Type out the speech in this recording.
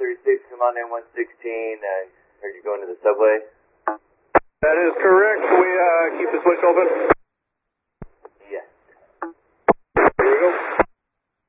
536, come on in 116. Heard you going to the subway. That is correct. We keep the switch open.